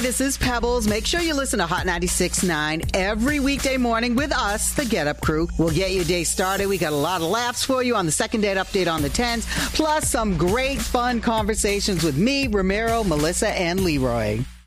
this is Pebbles. Make sure you listen to Hot 96.9 every weekday morning with us, the Get Up Crew. We'll get your day started. We got a lot of laughs for you on the second date update on the 10s, plus some great fun conversations with me, Ramiro, Melissa, and Leroy.